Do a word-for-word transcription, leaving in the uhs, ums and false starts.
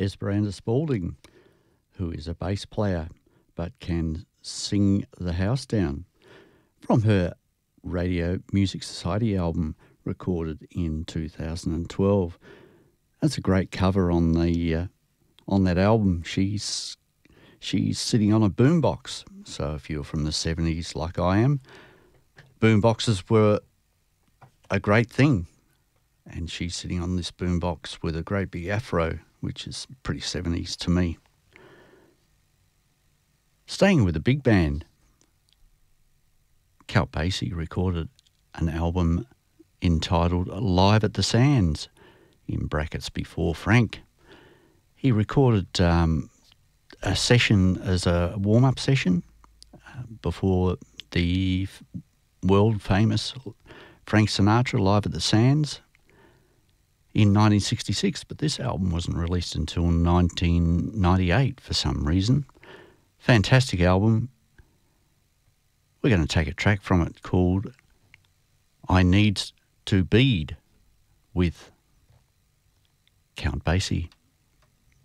Esperanza Spalding, who is a bass player but can sing the house down, from her Radio Music Society album recorded in two thousand twelve. That's a great cover on the uh, on that album. She's she's sitting on a boombox. So if you're from the seventies like I am, boomboxes were a great thing. And she's sitting on this boombox with a great big afro, which is pretty seventies to me. Staying with the big band, Count Basie recorded an album entitled Live at the Sands, in brackets before Frank. He recorded um, a session as a warm-up session uh, before the world-famous Frank Sinatra Live at the Sands in nineteen sixty-six, but this album wasn't released until nineteen ninety-eight for some reason. Fantastic album. We're going to take a track from it called I Need to Bead with Count Basie.